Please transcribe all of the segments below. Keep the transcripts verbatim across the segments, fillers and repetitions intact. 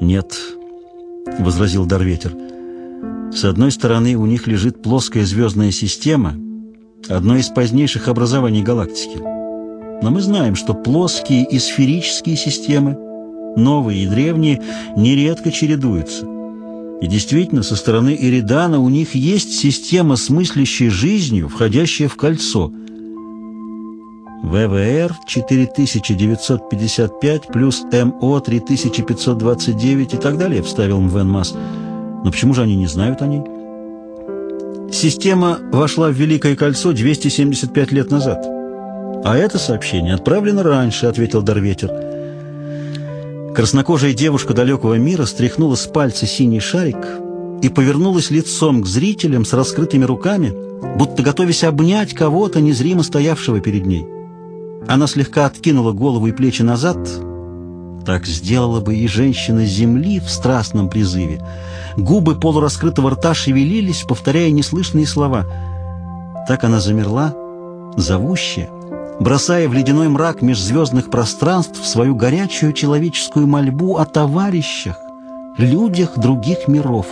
«Нет», — возразил Дарветер. «С одной стороны, у них лежит плоская звездная система, одно из позднейших образований галактики. Но мы знаем, что плоские и сферические системы, новые и древние, нередко чередуются. И действительно, со стороны Эридана у них есть система с мыслящей жизнью, входящая в кольцо. вэ вэ эр четыре тысячи девятьсот пятьдесят пять плюс эм о три тысячи пятьсот двадцать девять и так далее», — вставил Мвен Масс. «Но почему же они не знают о ней?» «Система вошла в Великое кольцо двести семьдесят пять лет назад. А это сообщение отправлено раньше», — ответил Дарветер. Краснокожая девушка далекого мира стряхнула с пальца синий шарик и повернулась лицом к зрителям с раскрытыми руками, будто готовясь обнять кого-то, незримо стоявшего перед ней. Она слегка откинула голову и плечи назад. Так сделала бы и женщина Земли в страстном призыве. Губы полураскрытого рта шевелились, повторяя неслышные слова. Так она замерла, зовущая, бросая в ледяной мрак межзвездных пространств свою горячую человеческую мольбу о товарищах, людях других миров.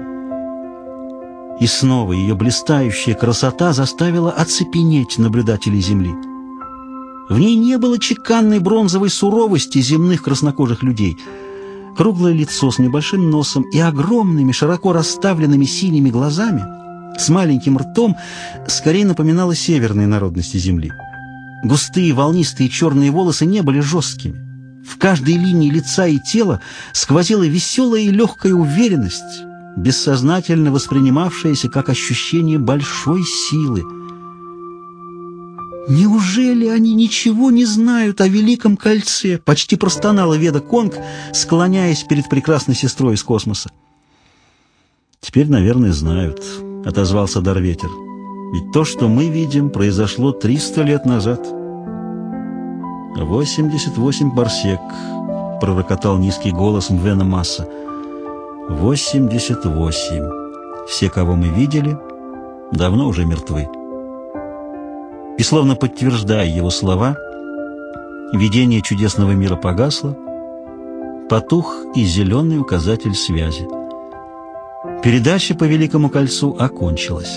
И снова ее блистающая красота заставила оцепенеть наблюдателей Земли. В ней не было чеканной бронзовой суровости земных краснокожих людей. Круглое лицо с небольшим носом и огромными, широко расставленными синими глазами, с маленьким ртом, скорее напоминало северные народности Земли. Густые волнистые черные волосы не были жесткими. В каждой линии лица и тела сквозила веселая и легкая уверенность, бессознательно воспринимавшаяся как ощущение большой силы. «Неужели они ничего не знают о Великом кольце?» — почти простонала Веда Конг, склоняясь перед прекрасной сестрой из космоса. «Теперь, наверное, знают», — отозвался Дарветер. «Ведь то, что мы видим, произошло триста лет назад». «Восемьдесят восемь парсек», — пророкотал низкий голос Мвена Масса. «Восемьдесят восемь. Все, кого мы видели, давно уже мертвы». И, словно подтверждая его слова, видение чудесного мира погасло, потух и зеленый указатель связи. Передача по Великому кольцу окончилась.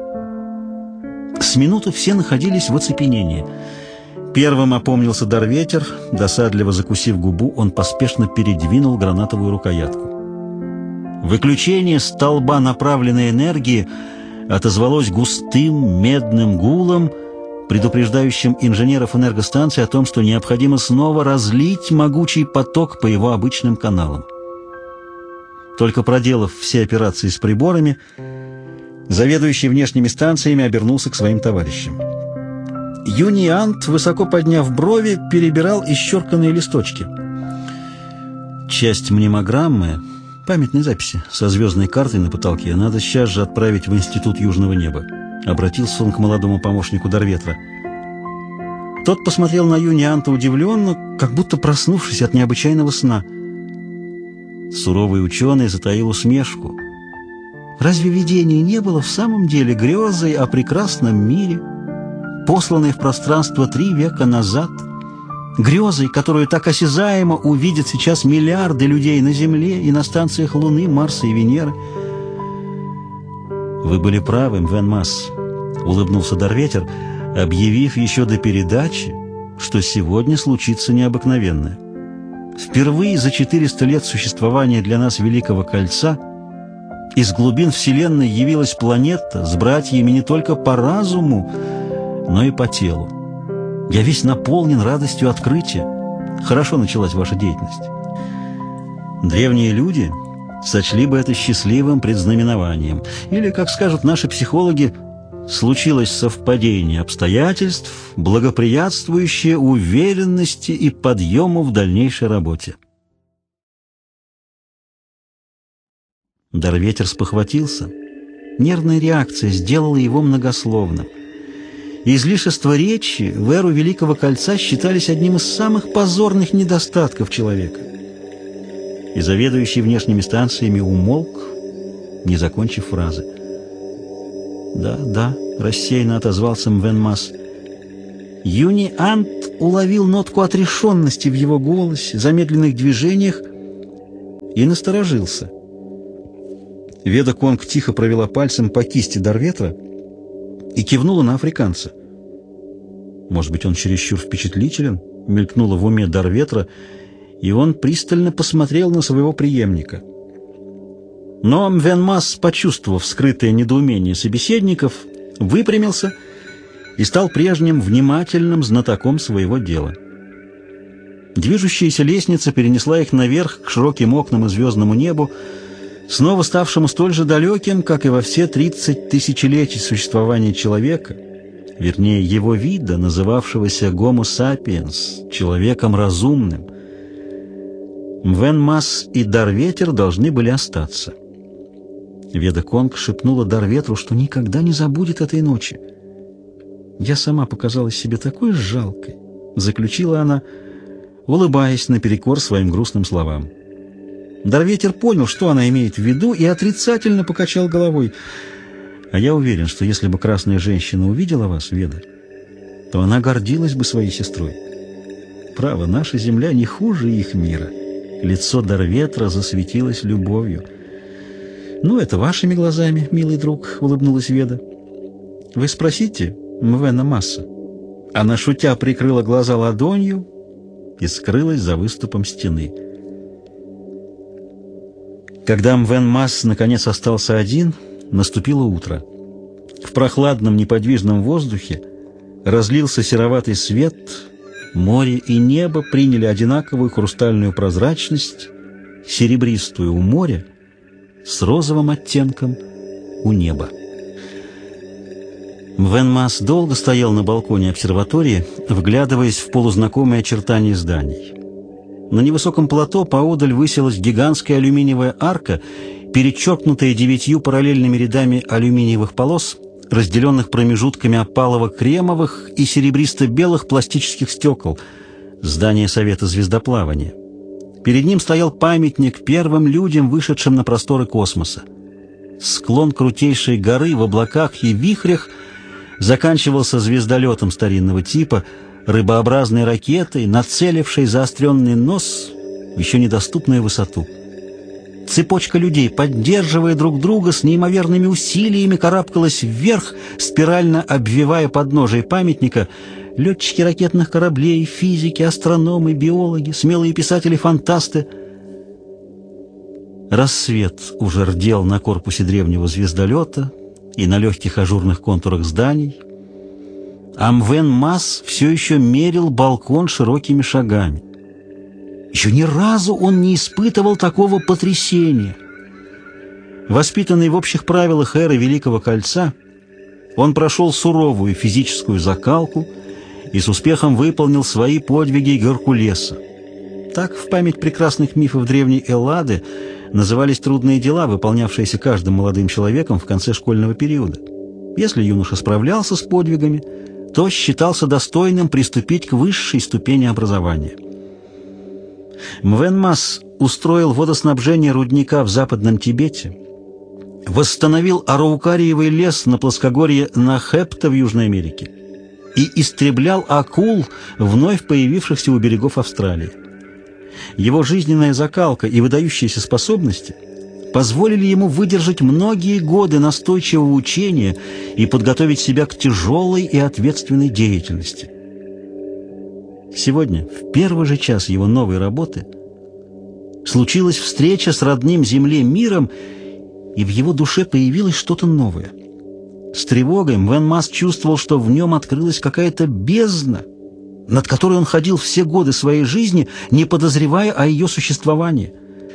С минуту все находились в оцепенении. Первым опомнился Дарветер, досадливо закусив губу, он поспешно передвинул гранатовую рукоятку. Выключение столба направленной энергии отозвалось густым медным гулом, предупреждающим инженеров энергостанции о том, что необходимо снова разлить могучий поток по его обычным каналам. Только проделав все операции с приборами, заведующий внешними станциями обернулся к своим товарищам. Юниант, высоко подняв брови, перебирал исчерканные листочки. Часть мнемограммы, памятной записи со звездной картой на потолке, надо сейчас же отправить в Институт Южного неба. Обратился он к молодому помощнику Дарветра. Тот посмотрел на Юнианта удивленно, как будто проснувшись от необычайного сна. Суровый ученый затаил усмешку. Разве видение не было в самом деле грезой о прекрасном мире, посланной в пространство три века назад, грезой, которую так осязаемо увидят сейчас миллиарды людей на Земле и на станциях Луны, Марса и Венеры? «Вы были правы, Мвен Масс», — улыбнулся Дарветер, объявив еще до передачи, что сегодня случится необыкновенное. Впервые за четыреста лет существования для нас Великого кольца из глубин Вселенной явилась планета с братьями не только по разуму, но и по телу. Я весь наполнен радостью открытия. Хорошо началась ваша деятельность. Древние люди сочли бы это счастливым предзнаменованием. Или, как скажут наши психологи, случилось совпадение обстоятельств, благоприятствующее уверенности и подъему в дальнейшей работе. Дарветер спохватился. Нервная реакция сделала его многословным. Излишества речи в эру Великого кольца считались одним из самых позорных недостатков человека. И заведующий внешними станциями умолк, не закончив фразы. «Да, да», — рассеянно отозвался Мвен Масс. Юниант уловил нотку отрешенности в его голосе, замедленных движениях и насторожился. Веда Конг тихо провела пальцем по кисти Дарветра и кивнула на африканца. «Может быть, он чересчур впечатлителен?» — мелькнуло в уме Дарветра, и он пристально посмотрел на своего преемника. Но Мвен Масс, почувствовав скрытое недоумение собеседников, выпрямился и стал прежним внимательным знатоком своего дела. Движущаяся лестница перенесла их наверх к широким окнам и звездному небу, снова ставшему столь же далеким, как и во все тридцать тысячелетий существования человека, вернее, его вида, называвшегося Homo sapiens, человеком разумным. Мвен Масс и Дарветер должны были остаться. Веда Конг шепнула Дарветру, что никогда не забудет этой ночи. «Я сама показалась себе такой жалкой», — заключила она, улыбаясь наперекор своим грустным словам. Дарветер понял, что она имеет в виду, и отрицательно покачал головой. «А я уверен, что если бы красная женщина увидела вас, Веда, то она гордилась бы своей сестрой. Право, наша земля не хуже их мира». Лицо Дарветра засветилось любовью. «Ну, это вашими глазами, милый друг», — улыбнулась Веда. «Вы спросите Мвена Масса». Она, шутя, прикрыла глаза ладонью и скрылась за выступом стены. Когда Мвен Масс наконец остался один, наступило утро. В прохладном неподвижном воздухе разлился сероватый свет, море и небо приняли одинаковую хрустальную прозрачность, серебристую у моря, с розовым оттенком у неба. Мвен Масс долго стоял на балконе обсерватории, вглядываясь в полузнакомые очертания зданий. На невысоком плато поодаль высилась гигантская алюминиевая арка, перечеркнутая девятью параллельными рядами алюминиевых полос, разделенных промежутками опалово-кремовых и серебристо-белых пластических стекол, здание Совета звездоплавания. Перед ним стоял памятник первым людям, вышедшим на просторы космоса. Склон крутейшей горы в облаках и вихрях заканчивался звездолетом старинного типа, рыбообразной ракетой, нацелившей заостренный нос в еще недоступную высоту. Цепочка людей, поддерживая друг друга, с неимоверными усилиями карабкалась вверх, спирально обвивая подножие памятника. Летчики ракетных кораблей, физики, астрономы, биологи, смелые писатели-фантасты. Рассвет уже рдел на корпусе древнего звездолета и на легких ажурных контурах зданий, а Мвен Масс все еще мерил балкон широкими шагами. Еще ни разу он не испытывал такого потрясения. Воспитанный в общих правилах эры Великого Кольца, он прошел суровую физическую закалку и с успехом выполнил свои подвиги Геркулеса. Так в память прекрасных мифов древней Эллады назывались трудные дела, выполнявшиеся каждым молодым человеком в конце школьного периода. Если юноша справлялся с подвигами, то считался достойным приступить к высшей ступени образования. Мвен Масс устроил водоснабжение рудника в Западном Тибете, восстановил араукариевый лес на плоскогорье Нахепта в Южной Америке и истреблял акул, вновь появившихся у берегов Австралии. Его жизненная закалка и выдающиеся способности позволили ему выдержать многие годы настойчивого учения и подготовить себя к тяжелой и ответственной деятельности. Сегодня, в первый же час его новой работы, случилась встреча с родным Земле миром, и в его душе появилось что-то новое. С тревогой Мвен Масс чувствовал, что в нем открылась какая-то бездна, над которой он ходил все годы своей жизни, не подозревая о ее существовании.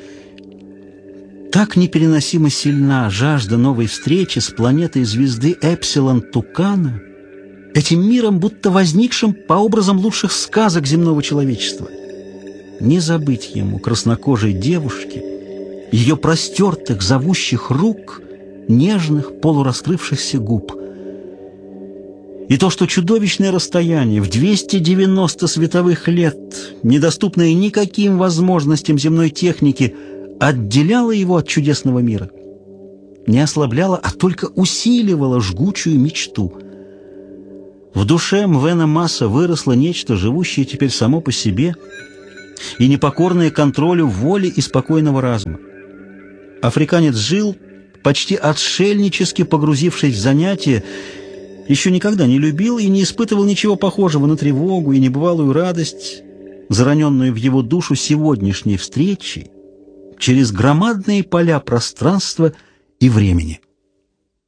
Так непереносимо сильна жажда новой встречи с планетой звезды Эпсилон Тукана, этим миром, будто возникшим по образам лучших сказок земного человечества. Не забыть ему краснокожей девушки, ее простертых, зовущих рук, нежных, полураскрывшихся губ. И то, что чудовищное расстояние в двести девяносто световых лет, недоступное никаким возможностям земной техники, отделяло его от чудесного мира, не ослабляло, а только усиливало жгучую мечту. В душе Мвена Масса выросло нечто, живущее теперь само по себе и непокорные контролю воли и спокойного разума. Африканец жил, почти отшельнически погрузившись в занятия, еще никогда не любил и не испытывал ничего похожего на тревогу и небывалую радость, зараненную в его душу сегодняшней встречей через громадные поля пространства и времени.